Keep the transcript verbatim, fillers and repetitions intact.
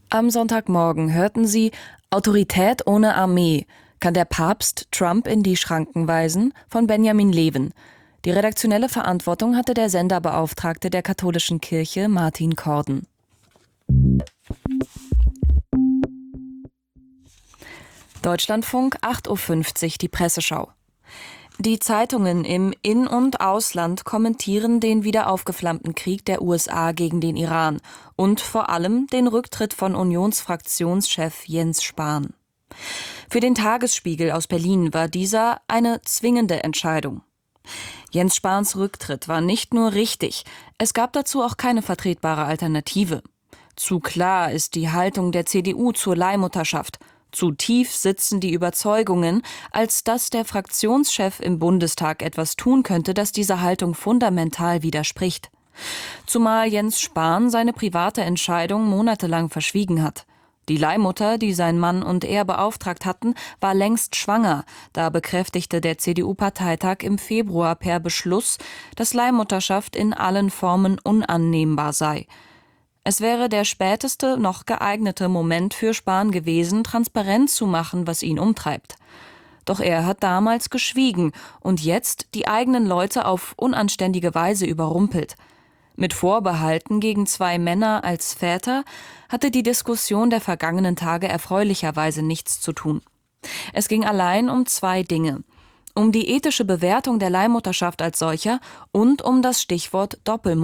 Am Sonntagmorgen hörten Sie Autorität ohne Armee. Kann der Papst Trump in die Schranken weisen? Von Benjamin Levin. Die redaktionelle Verantwortung hatte der Senderbeauftragte der katholischen Kirche Martin Korden. Deutschlandfunk, acht Uhr fünfzig, die Presseschau. Die Zeitungen im In- und Ausland kommentieren den wieder aufgeflammten Krieg der U S A gegen den Iran und vor allem den Rücktritt von Unionsfraktionschef Jens Spahn. Für den Tagesspiegel aus Berlin war dieser eine zwingende Entscheidung. Jens Spahns Rücktritt war nicht nur richtig, es gab dazu auch keine vertretbare Alternative. Zu klar ist die Haltung der C D U zur Leihmutterschaft. Zu tief sitzen die Überzeugungen, als dass der Fraktionschef im Bundestag etwas tun könnte, das dieser Haltung fundamental widerspricht. Zumal Jens Spahn seine private Entscheidung monatelang verschwiegen hat. Die Leihmutter, die sein Mann und er beauftragt hatten, war längst schwanger. Da bekräftigte der C D U-Parteitag im Februar per Beschluss, dass Leihmutterschaft in allen Formen unannehmbar sei. Es wäre der späteste noch geeignete Moment für Spahn gewesen, transparent zu machen, was ihn umtreibt. Doch er hat damals geschwiegen und jetzt die eigenen Leute auf unanständige Weise überrumpelt. Mit Vorbehalten gegen zwei Männer als Väter hatte die Diskussion der vergangenen Tage erfreulicherweise nichts zu tun. Es ging allein um zwei Dinge: um die ethische Bewertung der Leihmutterschaft als solcher und um das Stichwort Doppelmutterschaft.